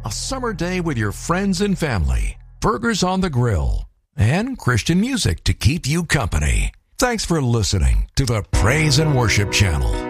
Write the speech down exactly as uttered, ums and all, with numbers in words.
a summer day with your friends and family, burgers on the grill, and Christian music to keep you company. Thanks for listening to the Praise and Worship Channel.